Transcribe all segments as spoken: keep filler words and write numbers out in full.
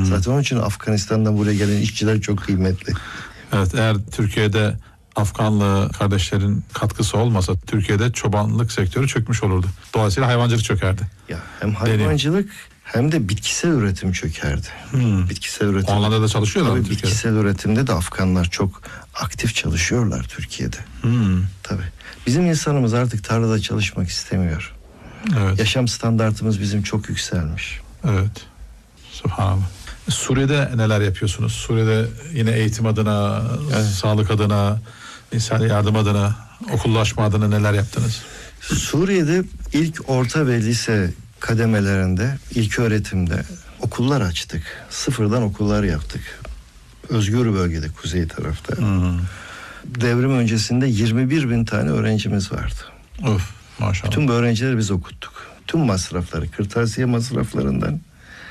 Zaten onun için Afganistan'dan buraya gelen işçiler çok kıymetli. Evet, eğer Türkiye'de Afganlı kardeşlerin katkısı olmasa Türkiye'de çobanlık sektörü çökmüş olurdu. Dolayısıyla hayvancılık çökerdi. Ya hem hayvancılık Deniyor. hem de bitkisel üretim çökerdi. Hmm. Bitkisel üretim. Onlarda da çalışıyorlar mı Türkiye'de? Bitkisel üretimde de Afganlar çok aktif çalışıyorlar Türkiye'de. Hmm. Tabii. Bizim insanımız artık tarlada çalışmak istemiyor. Evet. Yaşam standartımız bizim çok yükselmiş. Evet. Subhanallah. Suriye'de neler yapıyorsunuz? Suriye'de yine eğitim adına, evet. sağlık adına, insani yardım adına, okullaşma adına neler yaptınız? Suriye'de ilk orta ve lise kademelerinde, ilk öğretimde okullar açtık. Sıfırdan okullar yaptık. Özgür bölgede, kuzey tarafta. Hmm. Devrim öncesinde yirmi bir bin tane öğrencimiz vardı. Of, maşallah. Bütün bu öğrencileri biz okuttuk. Tüm masrafları, kırtasiye masraflarından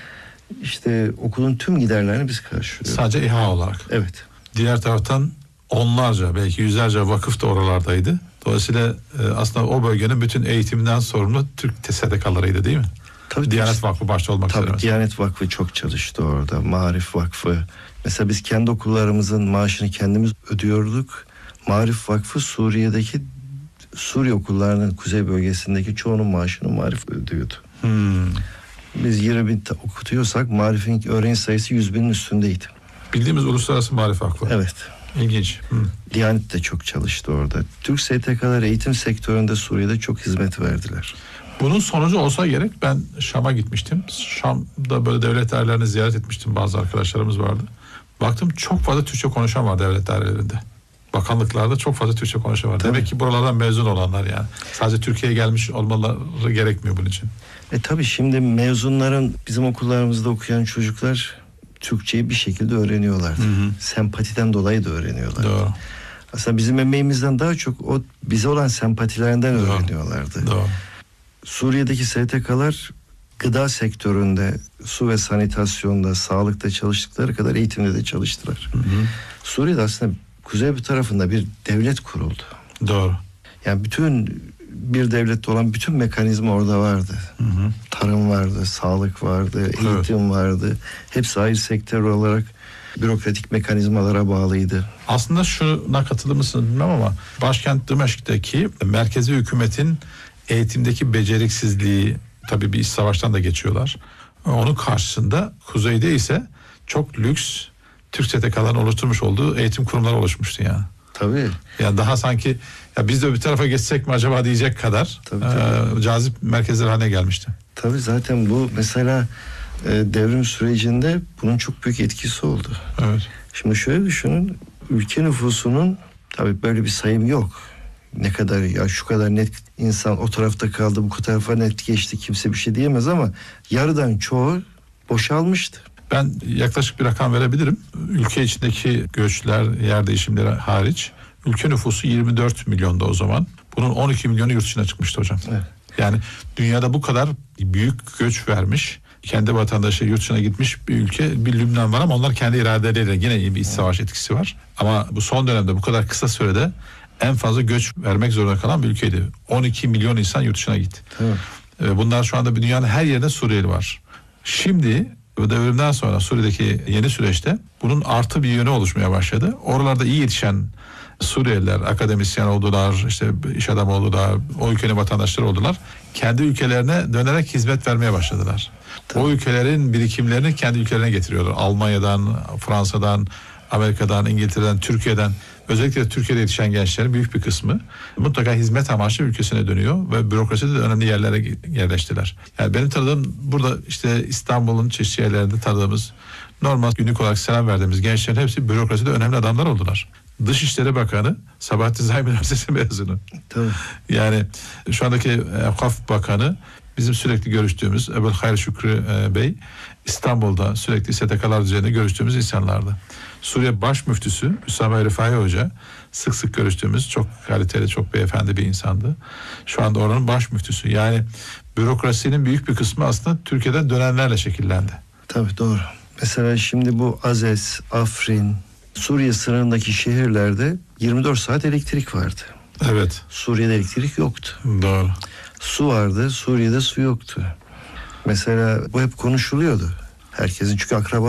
işte okulun tüm giderlerini biz karşılıyoruz. Sadece İHA olarak. Evet. Diğer taraftan onlarca, belki yüzlerce vakıf da oralardaydı. Dolayısıyla aslında o bölgenin bütün eğitiminden sorumlu Türk S D K'larıydı değil mi? Tabii. Diyanet Vakfı başta olmak üzere. Tabii Diyanet Vakfı çok çalıştı orada. Maarif Vakfı. Mesela biz kendi okullarımızın maaşını kendimiz ödüyorduk. Maarif Vakfı Suriye'deki Suriye okullarının kuzey bölgesindeki çoğunun maaşını Maarif ödüyordu. Hmm. Biz yirmi bin okutuyorsak Maarif'in öğrenci sayısı yüz binin üstündeydi. Bildiğimiz Uluslararası Maarif Vakfı. Evet. İlginç. Hmm. Diyanet de çok çalıştı orada. Türk S T K'lar eğitim sektöründe Suriye'de çok hizmet verdiler. Bunun sonucu olsa gerek, ben Şam'a gitmiştim. Şam'da böyle devlet dairelerini ziyaret etmiştim, bazı arkadaşlarımız vardı. Baktım çok fazla Türkçe konuşan var devlet dairelerinde. Bakanlıklarda çok fazla Türkçe konuşan var. Tabii. Demek ki buralardan mezun olanlar yani. Sadece Türkiye'ye gelmiş olmaları gerekmiyor bunun için. E tabii şimdi mezunların, bizim okullarımızda okuyan çocuklar Türkçeyi bir şekilde öğreniyorlar. Hı hı. Sempatiden dolayı da öğreniyorlar. Doğru. Aslında bizim emeğimizden daha çok o bize olan sempatilerinden Doğru. öğreniyorlardı. Doğru. Suriye'deki S T K'lar gıda sektöründe, su ve sanitasyonda, sağlıkta çalıştıkları kadar eğitimde de çalıştılar. Hı hı. Suriye'de aslında kuzey bir tarafında bir devlet kuruldu. Doğru. Yani bütün bir devlette olan bütün mekanizma orada vardı. Hı hı. Tarım vardı, sağlık vardı, eğitim evet. vardı. Hepsi ayrı sektör olarak bürokratik mekanizmalara bağlıydı. Aslında şuna katılır mısınız bilmem ama başkent Dimeşk'teki merkezi hükümetin eğitimdeki beceriksizliği, tabii bir iç savaştan da geçiyorlar. Onun karşısında kuzeyde ise çok lüks Türk S T K'ların oluşturmuş olduğu eğitim kurumları oluşmuştu yani. Tabii. Yani daha sanki ya biz de bir tarafa geçsek mi acaba diyecek kadar tabii, tabii. E, cazip merkezler haline gelmişti. Tabii zaten bu mesela e, devrim sürecinde bunun çok büyük etkisi oldu. Evet. Şimdi şöyle düşünün, ülke nüfusunun tabii böyle bir sayım yok. Ne kadar ya şu kadar net insan o tarafta kaldı, bu tarafa net geçti, kimse bir şey diyemez ama yarıdan çoğu boşalmıştı. Ben yaklaşık bir rakam verebilirim. Ülke içindeki göçler, yer değişimleri hariç ülke nüfusu yirmi dört milyonda o zaman. Bunun on iki milyonu yurt dışına çıkmıştı hocam. Evet. Yani dünyada bu kadar büyük göç vermiş, kendi vatandaşı yurt dışına gitmiş bir ülke, bir Lübnan var ama onlar kendi iradeleriyle yine iyi bir iç savaş etkisi var. Ama bu son dönemde bu kadar kısa sürede en fazla göç vermek zorunda kalan bir ülkeydi. on iki milyon insan yurt dışına gitti. Evet. Bunlar şu anda bir dünyanın her yerinde Suriyeli var. Şimdi bu devrimden sonra Suriye'deki yeni süreçte bunun artı bir yönü oluşmaya başladı. Oralarda iyi yetişen Suriyeliler akademisyen oldular, işte iş adamı oldular, o ülkenin vatandaşları oldular. Kendi ülkelerine dönerek hizmet vermeye başladılar. Tabii. O ülkelerin birikimlerini kendi ülkelerine getiriyorlar. Almanya'dan, Fransa'dan, Amerika'dan, İngiltere'den, Türkiye'den, özellikle Türkiye'de yetişen gençlerin büyük bir kısmı mutlaka hizmet amaçlı ülkesine dönüyor ve bürokraside de önemli yerlere yerleştiler. Yani benim tanıdığım burada işte İstanbul'un çeşitli yerlerinde tanıdığımız normal günlük olarak selam verdiğimiz gençlerin hepsi bürokraside önemli adamlar oldular. Dışişleri Bakanı Sabahattin Zaim Üniversitesi mezunu. Tabii. Yani şu andaki Evkaf Bakanı bizim sürekli görüştüğümüz Ebu'l Hayr Şükrü Bey İstanbul'da sürekli S T K'lar üzerine görüştüğümüz insanlardı. Suriye Baş Müftüsü Üsame Rifai Hoca sık sık görüştüğümüz çok kaliteli, çok beyefendi bir insandı. Şu anda oranın baş müftüsü. Yani bürokrasinin büyük bir kısmı aslında Türkiye'den dönenlerle şekillendi. Tabii doğru. Mesela şimdi bu Azez, Afrin, Suriye sınırındaki şehirlerde yirmi dört saat elektrik vardı. Evet. Suriye'de elektrik yoktu. Doğru. Su vardı, Suriye'de su yoktu. Mesela bu hep konuşuluyordu. Herkesin çünkü akraba